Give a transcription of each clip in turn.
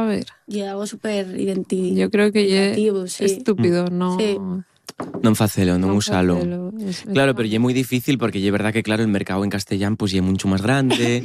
saber. Y algo súper Yo creo que identificativo, es sí. estúpido, no... Sí. Non facelo, non usalo. Claro, pero ya é moi difícil porque é verdad que, claro, el mercado en castellán pues é mucho más grande.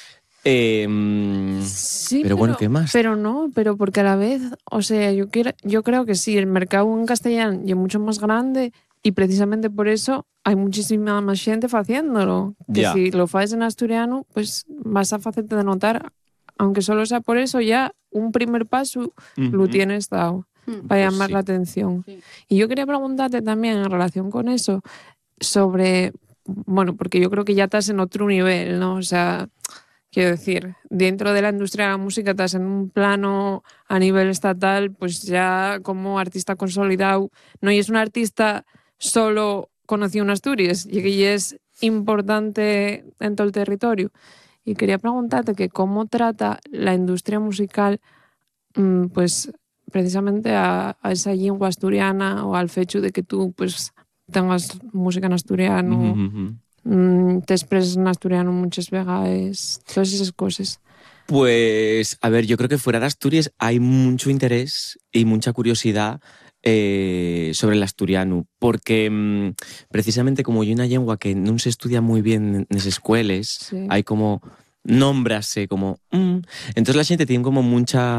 Sí, pero bueno, ¿qué más? Pero no, pero porque a la vez, o sea, yo creo que sí, el mercado en castellán es mucho más grande y precisamente por eso hay muchísima más gente haciéndolo. Que Ya. si lo haces en asturiano, pues vas a hacerte de notar, aunque solo sea por eso, ya un primer paso lo tienes dado para Pues llamar sí. la atención. Sí. Y yo quería preguntarte también en relación con eso, sobre, bueno, porque yo creo que ya estás en otro nivel, ¿no? O sea, quiero decir, dentro de la industria de la música estás en un plano a nivel estatal, pues ya como artista consolidado, no es un artista solo conocido en Asturias, y que es importante en todo el territorio. Y quería preguntarte que cómo trata la industria musical, pues precisamente a esa lengua asturiana o al hecho de que tú pues tengas música en asturiano, te expresas en asturiano muchas veces, todas esas cosas. Pues, a ver, yo creo que fuera de Asturias hay mucho interés y mucha curiosidad sobre el asturiano, porque precisamente como hay una lengua que no se estudia muy bien en las escuelas, Sí. hay como nómbrase, como... Entonces la gente tiene como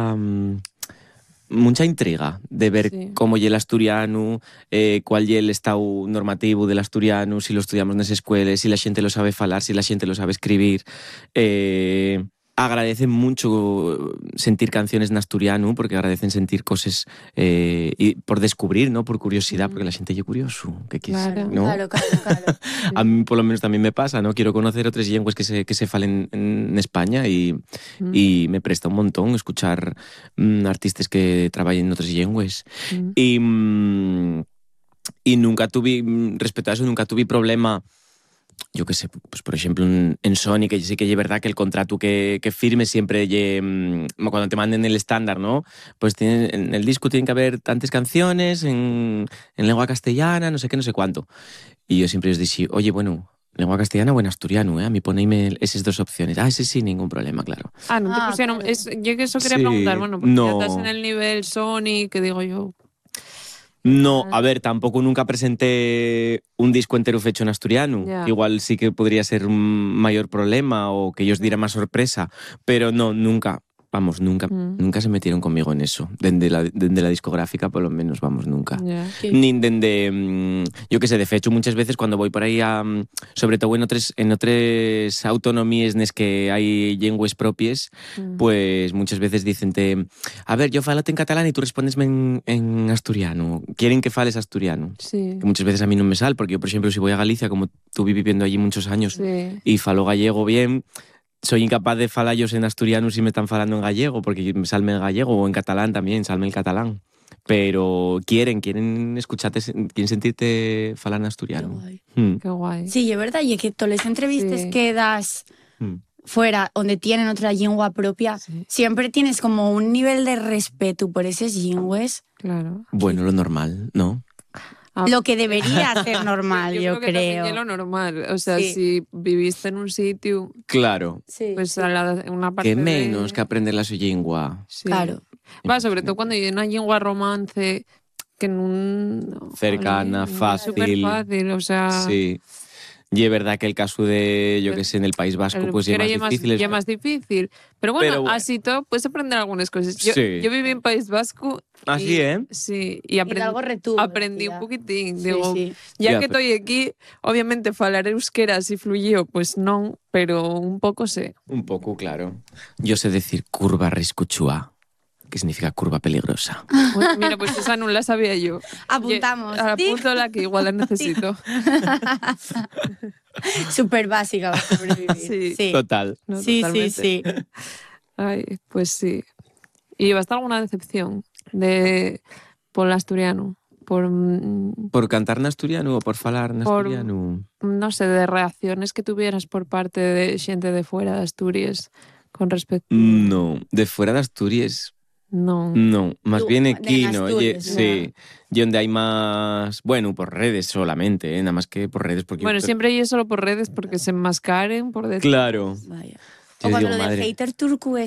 mucha intriga de ver Sí. cómo es el asturiano, cuál es el estado normativo del asturiano, si lo estudiamos en las escuelas, si la gente lo sabe falar, si la gente lo sabe escribir. Agradecen mucho sentir canciones en asturiano porque agradecen sentir cosas y por descubrir, ¿no? Por curiosidad, porque la gente es curioso. ¿Qué Claro. ¿no? Claro. A mí por lo menos también me pasa, ¿no? Quiero conocer otras lenguas que se falen en España y me presta un montón escuchar artistas que trabajen en otras lenguas. Y nunca tuve, respecto a eso, nunca tuve problema. Yo qué sé, pues por ejemplo en Sony, que sí que es verdad que el contrato que firme siempre cuando te manden el estándar, ¿no? Pues en el disco tienen que haber tantas canciones en lengua castellana, no sé qué, no sé cuánto. Y yo siempre os dije, oye, bueno, lengua castellana o en asturiano, ¿eh? A mí poneime esas dos opciones. Sí, sí, ningún problema, claro. No te pusieron... Claro. Yo que eso quería Sí, preguntar, bueno, porque no. ya estás en el nivel Sony, que digo yo... No, a ver, tampoco nunca presenté un disco entero hecho en asturiano. Ya. Igual sí que podría ser un mayor problema o que ellos diera más sorpresa, pero no, nunca. Vamos, nunca se metieron conmigo en eso. Desde la discográfica, por lo menos, vamos, nunca. Ya. Ni desde, yo qué sé, de hecho, muchas veces cuando voy por ahí, sobre todo en otras autonomías en las que hay lenguas propias, pues muchas veces dicen, a ver, yo fálate en catalán y tú respondesme en asturiano. Quieren que fales asturiano. Sí. Que muchas veces a mí no me sale, porque yo, por ejemplo, si voy a Galicia, como estuve viviendo allí muchos años, Sí. y falo gallego bien, soy incapaz de falallos en asturiano si me están falando en gallego, porque me salme el gallego, o en catalán también, salme el catalán. Pero quieren escucharte, quieren sentirte falar en asturiano. Qué guay. Sí, es verdad, y es que todas las entrevistas Sí. que das fuera, donde tienen otra lengua propia, siempre tienes como un nivel de respeto por esas lenguas. Claro. Bueno, lo normal, ¿no? Lo que debería ser normal, yo que también creo. es lo normal. O sea, Sí. si viviste en un sitio, Claro. Sí, pues sí. una parte Que menos de... que aprender la su lengua. Sí. Claro. Va, sobre todo cuando hay una lengua romance que no... Cercana, fácil. Súper fácil, o sea... Sí. Y es verdad que el caso de, yo que sé, en el País Vasco, El pues es más euskera difícil. ya más difícil. Pero bueno, Pero- así todo puedes aprender algunas cosas. Yo Sí. viví en País Vasco. Así, ¿eh? Sí, y algo retuvo, aprendí decía. un poquitín. Sí, Digo, sí. ya Ya, que estoy aquí, obviamente falar euskera así fluido, pues no, pero un poco sé. Un poco, claro. Yo sé decir curva riscuchua, que significa curva peligrosa. Mira, pues esa no la sabía yo. Apuntamos. Apunto la que igual la necesito. Súper básica para sobrevivir. Sí. Sí. Total. No, Sí, totalmente. sí. Ay, pues sí. ¿Y llevaste alguna decepción por el asturiano? Por cantar en asturiano o por falar en Por- asturiano. No sé, de reacciones que tuvieras por parte de gente de fuera de Asturias con respecto... No, de fuera de Asturias. No. No, más Tú, bien en aquí, ¿no? Asturias, Sí, y donde hay más, bueno, por redes solamente, nada más que por redes, porque Bueno, siempre hay solo por redes porque se enmascaren por detrás. claro. Vaya. Yo O cuando digo, lo del madre. hater turco